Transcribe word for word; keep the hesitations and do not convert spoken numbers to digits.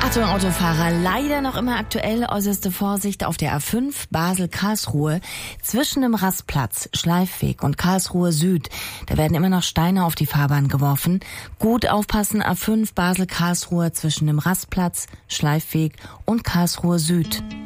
Achtung, Autofahrer, leider noch immer aktuell, äußerste Vorsicht auf der A fünf Basel-Karlsruhe. Zwischen dem Rastplatz, Schleifweg und Karlsruhe Süd, da werden immer noch Steine auf die Fahrbahn geworfen. Gut aufpassen, A fünf Basel-Karlsruhe zwischen dem Rastplatz, Schleifweg und Karlsruhe Süd.